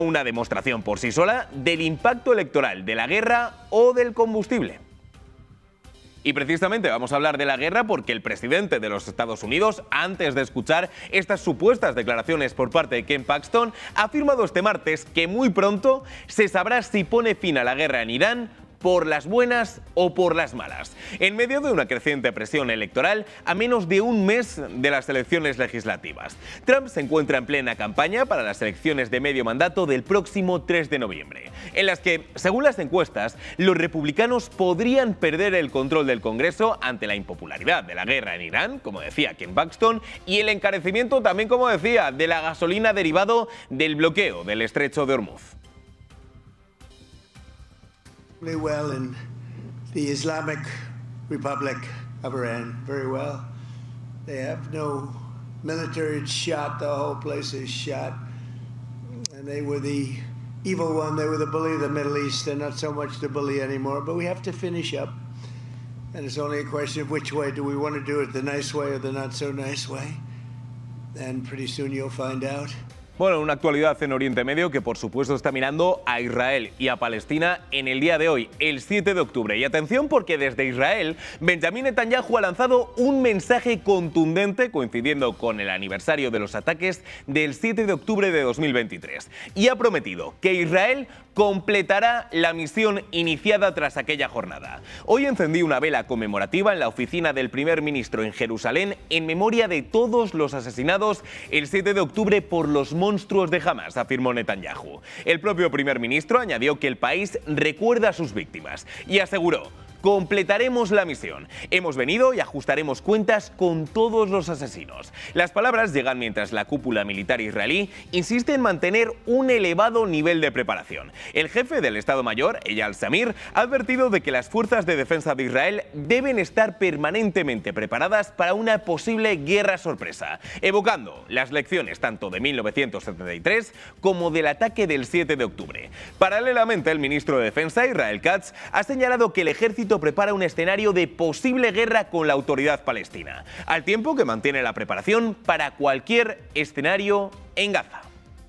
Una demostración por sí sola del impacto electoral de la guerra o del combustible. Y precisamente vamos a hablar de la guerra porque el presidente de los Estados Unidos, antes de escuchar estas supuestas declaraciones por parte de Ken Paxton, ha afirmado este martes que muy pronto se sabrá si pone fin a la guerra en Irán por las buenas o por las malas. En medio de una creciente presión electoral a menos de un mes de las elecciones legislativas, Trump se encuentra en plena campaña para las elecciones de medio mandato del próximo 3 de noviembre, en las que, según las encuestas, los republicanos podrían perder el control del Congreso ante la impopularidad de la guerra en Irán, como decía Ken Paxton, y el encarecimiento también, como decía, de la gasolina derivado del bloqueo del Estrecho de Hormuz. Really well in the Islamic Republic of Iran, very well. They have no military, it's shot, the whole place is shot. And they were the evil one, they were the bully of the Middle East. They're not so much the bully anymore, but we have to finish up. And it's only a question of which way. Do we want to do it the nice way or the not so nice way? And pretty soon you'll find out. Bueno, una actualidad en Oriente Medio que por supuesto está mirando a Israel y a Palestina en el día de hoy, el 7 de octubre. Y atención porque desde Israel, Benjamín Netanyahu ha lanzado un mensaje contundente coincidiendo con el aniversario de los ataques del 7 de octubre de 2023. Y ha prometido que Israel completará la misión iniciada tras aquella jornada. Hoy encendí una vela conmemorativa en la oficina del primer ministro en Jerusalén en memoria de todos los asesinados el 7 de octubre por los monstruos de Hamas, afirmó Netanyahu. El propio primer ministro añadió que el país recuerda a sus víctimas y aseguró: completaremos la misión. Hemos venido y ajustaremos cuentas con todos los asesinos. Las palabras llegan mientras la cúpula militar israelí insiste en mantener un elevado nivel de preparación. El jefe del Estado Mayor, Eyal Zamir, ha advertido de que las fuerzas de defensa de Israel deben estar permanentemente preparadas para una posible guerra sorpresa, evocando las lecciones tanto de 1973 como del ataque del 7 de octubre. Paralelamente, el ministro de Defensa, Israel Katz, ha señalado que el ejército prepara un escenario de posible guerra con la autoridad palestina, al tiempo que mantiene la preparación para cualquier escenario en Gaza.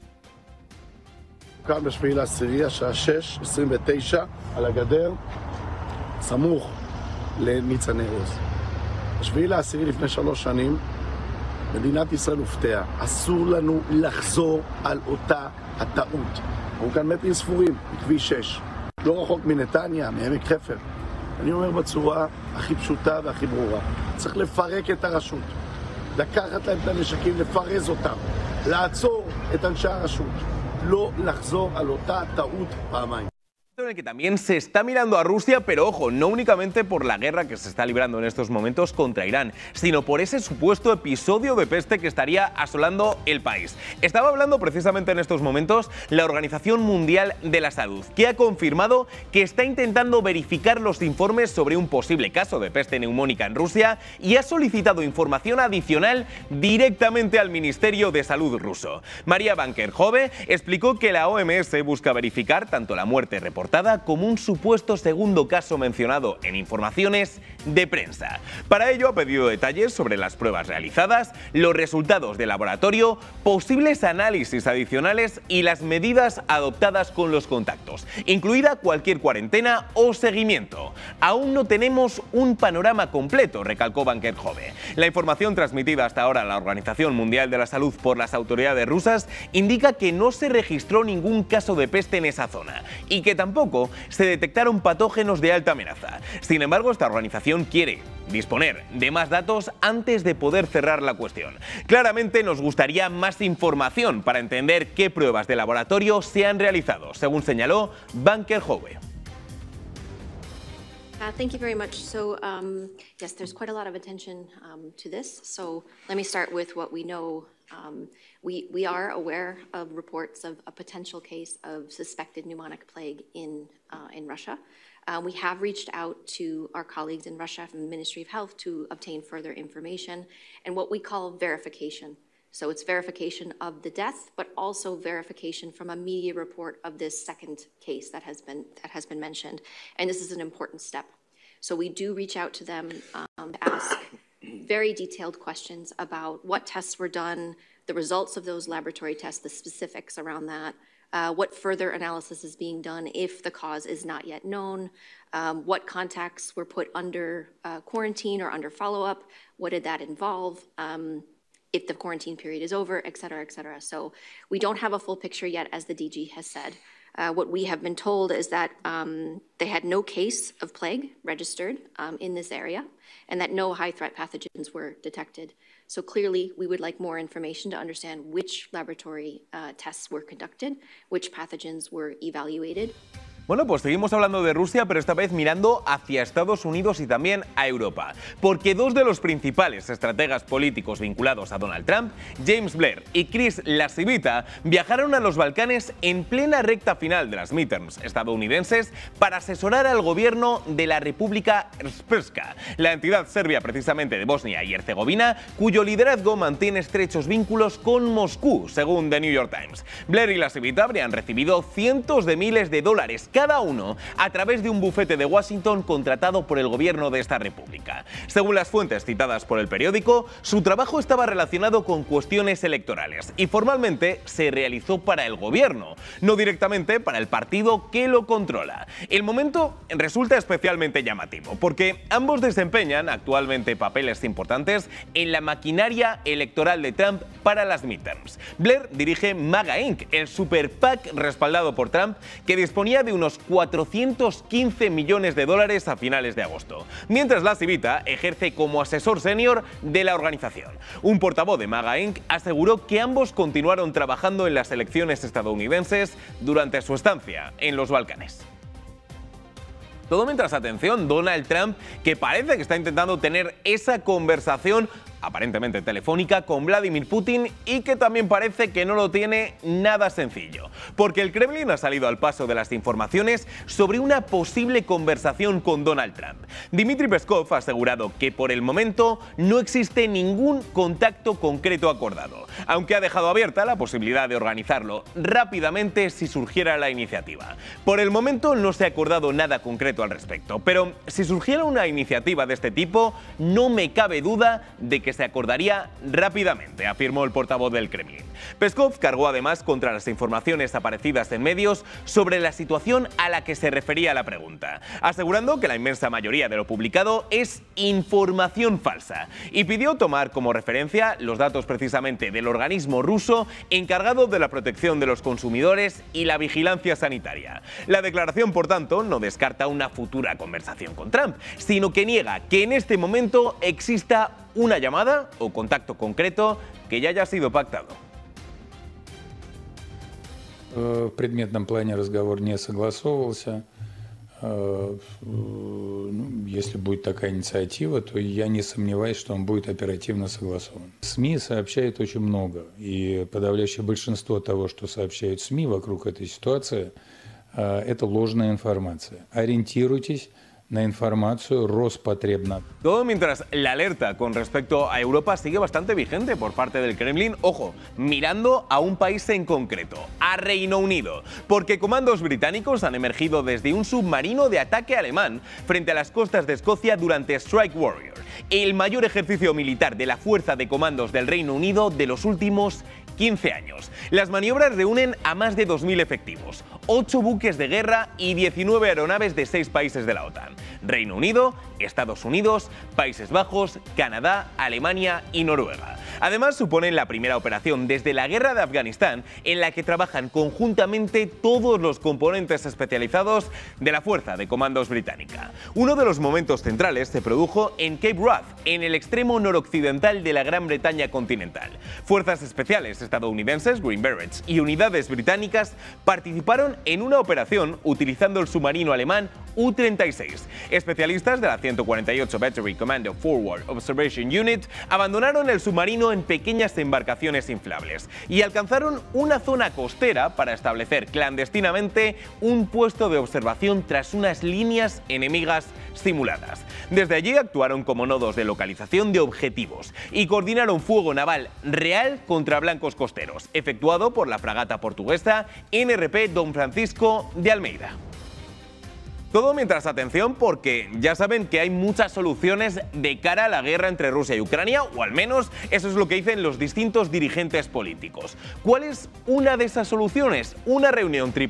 כאן ב7 לעשירי, השעה 6:29 על הגדר, סמוך לניצני עוז. ב7 לעשירי לפני 3 שנים, מדינת ישראל הופתעה. אסור לנו לחזור על אותה הטעות. אנחנו כאן מטרים ספורים, בכביש 6. לא רחוק מנתניה, מעמק חפר. אני אומר בצורה הכי פשוטה והכי ברורה, צריך לפרק את הרשות, לקחת להם את הנשקים, לפרז אותם, לעצור את אנשי הרשות, לא לחזור על אותה טעות פעמיים. En el que también se está mirando a Rusia, pero ojo, no únicamente por la guerra que se está librando en estos momentos contra Irán, sino por ese supuesto episodio de peste que estaría asolando el país. Estaba hablando precisamente en estos momentos la Organización Mundial de la Salud, que ha confirmado que está intentando verificar los informes sobre un posible caso de peste neumónica en Rusia y ha solicitado información adicional directamente al Ministerio de Salud ruso. María Banker-Hove explicó que la OMS busca verificar tanto la muerte reportada como un supuesto segundo caso mencionado en informaciones de prensa. Para ello ha pedido detalles sobre las pruebas realizadas, los resultados de laboratorio, posibles análisis adicionales y las medidas adoptadas con los contactos, incluida cualquier cuarentena o seguimiento. Aún no tenemos un panorama completo, recalcó Banker-Hove. La información transmitida hasta ahora a la Organización Mundial de la Salud por las autoridades rusas indica que no se registró ningún caso de peste en esa zona y que tampoco se detectaron patógenos de alta amenaza. Sin embargo, esta organización quiere disponer de más datos antes de poder cerrar la cuestión. Claramente nos gustaría más información para entender qué pruebas de laboratorio se han realizado, según señaló Banker-Hove. Thank you very much. So, yes, there's quite a lot of attention to this. So let me start with what we know. We are aware of reports of a potential case of suspected pneumonic plague in Russia. We have reached out to our colleagues in Russia from the Ministry of Health to obtain further information and what we call verification. So it's verification of the death, but also verification from a media report of this second case that has been mentioned. And this is an important step. So we do reach out to them to ask very detailed questions about what tests were done, the results of those laboratory tests, the specifics around that, what further analysis is being done if the cause is not yet known, what contacts were put under quarantine or under follow-up, what did that involve, if the quarantine period is over, et cetera, et cetera. So we don't have a full picture yet, as the DG has said. What we have been told is that they had no case of plague registered in this area and that no high-threat pathogens were detected. So clearly, we would like more information to understand which laboratory tests were conducted, which pathogens were evaluated. Bueno, pues seguimos hablando de Rusia, pero esta vez mirando hacia Estados Unidos y también a Europa. Porque dos de los principales estrategas políticos vinculados a Donald Trump, James Blair y Chris Lasivita, viajaron a los Balcanes en plena recta final de las midterms estadounidenses para asesorar al gobierno de la República Srpska, la entidad serbia precisamente de Bosnia y Herzegovina, cuyo liderazgo mantiene estrechos vínculos con Moscú, según The New York Times. Blair y Lasivita habrían recibido cientos de miles de dólares cada uno a través de un bufete de Washington contratado por el gobierno de esta república. Según las fuentes citadas por el periódico, su trabajo estaba relacionado con cuestiones electorales y formalmente se realizó para el gobierno, no directamente para el partido que lo controla. El momento resulta especialmente llamativo porque ambos desempeñan actualmente papeles importantes en la maquinaria electoral de Trump para las midterms. Blair dirige MAGA Inc., el super PAC respaldado por Trump, que disponía de unos 415 millones de dólares a finales de agosto, mientras Lasivita ejerce como asesor senior de la organización. Un portavoz de MAGA Inc. aseguró que ambos continuaron trabajando en las elecciones estadounidenses durante su estancia en los Balcanes. Todo mientras, atención, Donald Trump, que parece que está intentando tener esa conversación aparentemente telefónica con Vladimir Putin y que también parece que no lo tiene nada sencillo, porque el Kremlin ha salido al paso de las informaciones sobre una posible conversación con Donald Trump. Dmitry Peskov ha asegurado que por el momento no existe ningún contacto concreto acordado, aunque ha dejado abierta la posibilidad de organizarlo rápidamente si surgiera la iniciativa. Por el momento no se ha acordado nada concreto al respecto, pero si surgiera una iniciativa de este tipo, no me cabe duda de que se acordaría rápidamente, afirmó el portavoz del Kremlin. Peskov cargó además contra las informaciones aparecidas en medios sobre la situación a la que se refería la pregunta, asegurando que la inmensa mayoría de lo publicado es información falsa y pidió tomar como referencia los datos precisamente del organismo ruso encargado de la protección de los consumidores y la vigilancia sanitaria. La declaración, por tanto, no descarta una futura conversación con Trump, sino que niega que en este momento exista una llamada o contacto concreto que ya haya sido pactado. В предметном плане разговор не согласовывался. Если будет такая инициатива, то я не сомневаюсь, что он будет оперативно согласован. СМИ сообщают очень много, и подавляющее большинство того, что сообщают СМИ вокруг этой ситуации, это ложная информация. Ориентируйтесь na información Rospotrebnadzor. Todo mientras la alerta con respecto a Europa sigue bastante vigente por parte del Kremlin, ojo, mirando a un país en concreto, a Reino Unido, porque comandos británicos han emergido desde un submarino de ataque alemán frente a las costas de Escocia durante Strike Warrior, el mayor ejercicio militar de la Fuerza de Comandos del Reino Unido de los últimos 15 años. Las maniobras reúnen a más de 2.000 efectivos, 8 buques de guerra y 19 aeronaves de 6 países de la OTAN. Reino Unido, Estados Unidos, Países Bajos, Canadá, Alemania y Noruega. Además, suponen la primera operación desde la guerra de Afganistán en la que trabajan conjuntamente todos los componentes especializados de la Fuerza de Comandos británica. Uno de los momentos centrales se produjo en Cape Wrath, en el extremo noroccidental de la Gran Bretaña continental. Fuerzas especiales estadounidenses, Green Berets, y unidades británicas participaron en una operación utilizando el submarino alemán U-36. Especialistas de la 148 Battery Commando Forward Observation Unit abandonaron el submarino en pequeñas embarcaciones inflables y alcanzaron una zona costera para establecer clandestinamente un puesto de observación tras unas líneas enemigas simuladas. Desde allí actuaron como nodos de localización de objetivos y coordinaron fuego naval real contra blancos costeros, efectuado por la fragata portuguesa NRP Don Francisco de Almeida. Todo mientras, atención, porque ya saben que hay muchas soluciones de cara a la guerra entre Rusia y Ucrania, o al menos eso es lo que dicen los distintos dirigentes políticos. ¿Cuál es una de esas soluciones? Una reunión tripartita